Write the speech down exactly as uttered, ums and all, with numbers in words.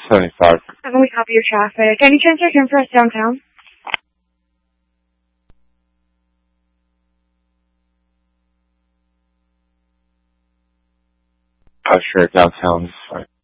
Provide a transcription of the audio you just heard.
seventy-five. I'm going to copy your traffic. Any chance you can for us downtown? Uh, sure, downtown is fine.